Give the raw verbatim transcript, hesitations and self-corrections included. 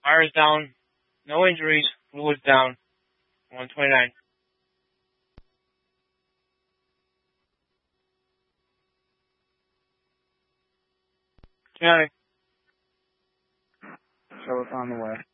Fire's down. No injuries. Fluid's down. one twenty-nine. County. Show us on the way.